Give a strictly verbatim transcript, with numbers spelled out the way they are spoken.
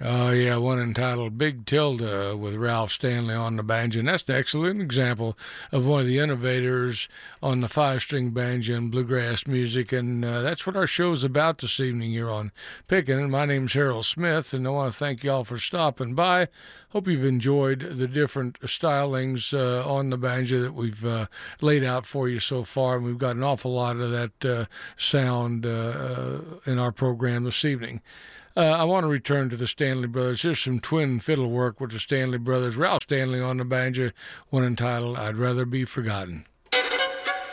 Oh, yeah, one entitled Big Tilda with Ralph Stanley on the banjo. And that's an excellent example of one of the innovators on the five string banjo and bluegrass music. And uh, that's what our show's about this evening here on Pickin'. And my name's Harold Smith, and I want to thank y'all for stopping by. Hope you've enjoyed the different stylings uh, on the banjo that we've uh, laid out for you so far. And we've got an awful lot of that uh, sound uh, uh, in our program this evening. Uh, I want to return to the Stanley Brothers. Here's some twin fiddle work with the Stanley Brothers. Ralph Stanley on the banjo, one entitled I'd Rather Be Forgotten.